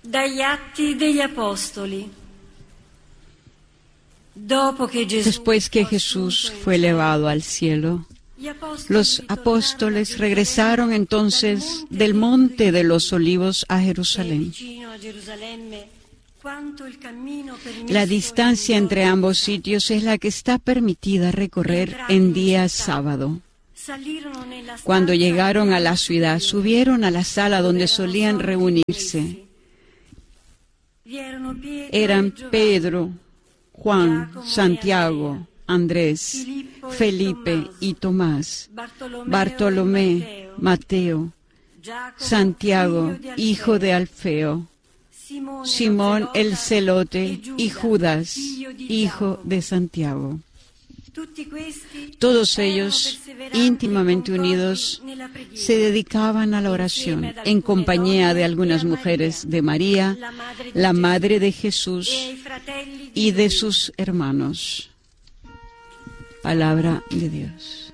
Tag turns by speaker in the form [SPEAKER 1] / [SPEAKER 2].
[SPEAKER 1] Dagli Atti degli Apostoli.
[SPEAKER 2] Después que Jesús fue elevado al cielo, los apóstoles regresaron entonces del Monte de los Olivos a Jerusalén. La distancia entre ambos sitios es la que está permitida recorrer en día sábado. Cuando llegaron a la ciudad, subieron a la sala donde solían reunirse. Eran Pedro, Juan, Santiago, Andrés, Felipe y Tomás, Bartolomé, Mateo, Santiago, hijo de Alfeo, Simón el celote y Judas, hijo de Santiago. Todos ellos, íntimamente unidos, se dedicaban a la oración en compañía de algunas mujeres de María, la madre de Jesús, y de sus hermanos. Palabra de Dios.